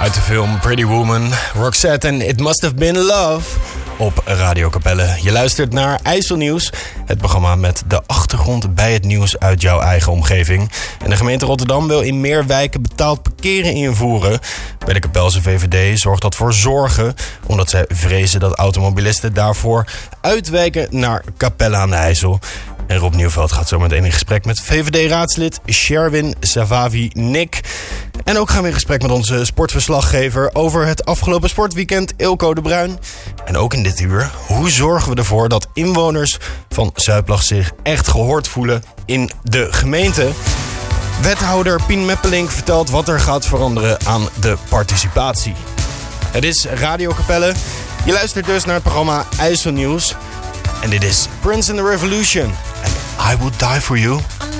Uit de film Pretty Woman, Roxette en It Must Have Been Love op Radio Capelle. Je luistert naar IJsselnieuws, het programma met de achtergrond bij het nieuws uit jouw eigen omgeving. En de gemeente Rotterdam wil in meer wijken betaald parkeren invoeren. Bij de Capelse VVD zorgt dat voor zorgen, omdat zij vrezen dat automobilisten daarvoor uitwijken naar Capelle aan de IJssel. En Rob Nieuwveld gaat zo meteen in gesprek met VVD-raadslid Sherwin Savavi-Nick. En ook gaan we in gesprek met onze sportverslaggever over het afgelopen sportweekend, Ilko de Bruin. En ook in dit uur, hoe zorgen we ervoor dat inwoners van Zuidplas zich echt gehoord voelen in de gemeente? Wethouder Pien Meppelink vertelt wat er gaat veranderen aan de participatie. Het is Radio Capelle. Je luistert dus naar het programma IJsselnieuws. En dit is Prince and the Revolution. And I Will Die For You.